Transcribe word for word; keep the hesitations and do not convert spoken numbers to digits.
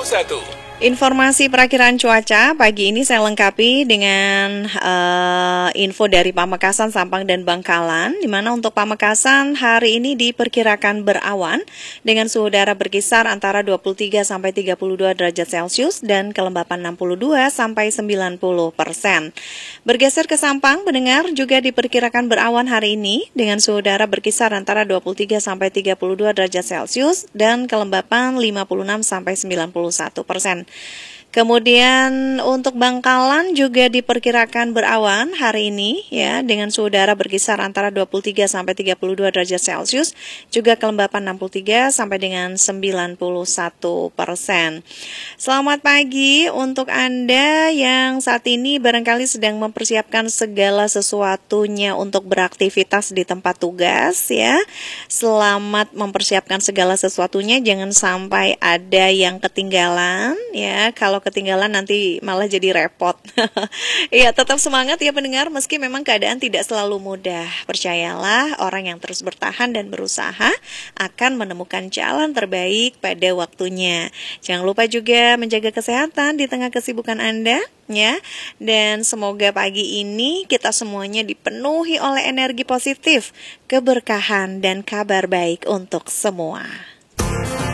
satu. Informasi perakiraan cuaca pagi ini saya lengkapi dengan uh, info dari Pamekasan, Sampang, dan Bangkalan, di mana untuk Pamekasan hari ini diperkirakan berawan dengan suhu udara berkisar antara dua puluh tiga sampai tiga puluh dua derajat Celcius dan kelembapan enam puluh dua sampai sembilan puluh persen. Bergeser ke Sampang, pendengar, juga diperkirakan berawan hari ini dengan suhu udara berkisar antara dua puluh tiga sampai tiga puluh dua derajat Celcius dan kelembapan lima puluh enam sampai sembilan puluh satu persen. Kemudian untuk Bangkalan juga diperkirakan berawan hari ini ya dengan suhu udara berkisar antara dua puluh tiga sampai tiga puluh dua derajat Celcius, juga kelembapan enam puluh tiga sampai dengan sembilan puluh satu persen. Selamat pagi untuk Anda yang saat ini barangkali sedang mempersiapkan segala sesuatunya untuk beraktivitas di tempat tugas ya. Selamat mempersiapkan segala sesuatunya, jangan sampai ada yang ketinggalan ya. Kalau ketinggalan nanti malah jadi repot. Iya, tetap semangat ya pendengar, meski memang keadaan tidak selalu mudah. Percayalah, orang yang terus bertahan dan berusaha akan menemukan jalan terbaik pada waktunya. Jangan lupa juga menjaga kesehatan di tengah kesibukan Anda ya. Dan semoga pagi ini kita semuanya dipenuhi oleh energi positif, keberkahan, dan kabar baik untuk semua.